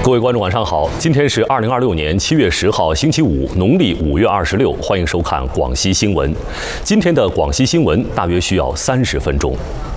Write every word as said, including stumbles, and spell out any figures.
各位观众，晚上好！今天是二零二六年七月十号，星期五，农历五月二十六。欢迎收看广西新闻。今天的广西新闻大约需要三十分钟。